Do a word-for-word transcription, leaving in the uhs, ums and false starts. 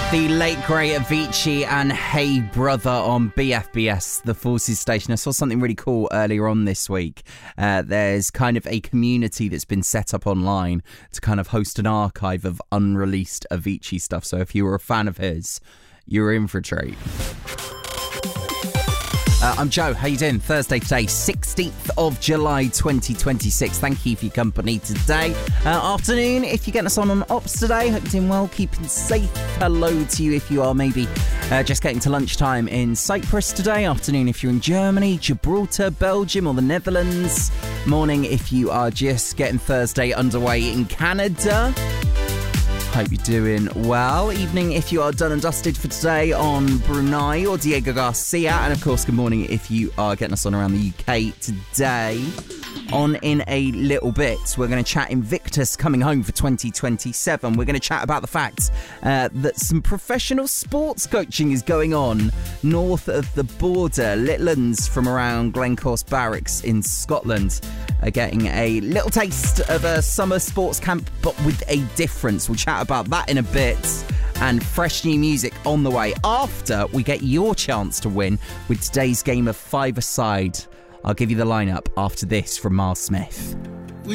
The late great Avicii and Hey Brother on B F B S, the Forces station. I saw something really cool earlier on this week. Uh, there's kind of a community that's been set up online to kind of host an archive of unreleased Avicii stuff. So if you were a fan of his, you're in for a treat. Uh, I'm Joe. How you doing? Thursday today, sixteenth of July, twenty twenty-six. Thank you for your company today. Uh, afternoon, if you're getting us on on Ops today, hope you're doing well, keeping safe. Hello to you if you are maybe uh, just getting to lunchtime in Cyprus today. Afternoon if you're in Germany, Gibraltar, Belgium or the Netherlands. Morning if you are just getting Thursday underway in Canada. Hope you're doing well. Evening if you are done and dusted for today on Brunei or Diego Garcia. And of course, good morning if you are getting us on around the U K today. On in a little bit, we're going to chat Invictus coming home for twenty twenty-seven. We're going to chat about the fact uh, that some professional sports coaching is going on north of the border. Little uns from around Glencorse Barracks in Scotland are getting a little taste of a summer sports camp, but with a difference. We'll chat about that in a bit. And fresh new music on the way after we get your chance to win with today's game of five-a-side. I'll give you the lineup after this from Miles Smith.